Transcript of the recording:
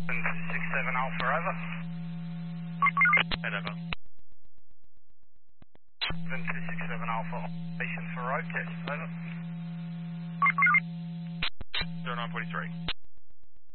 767 Alpha, over. Head over. 7267 Alpha, operation for road test, over. 0943.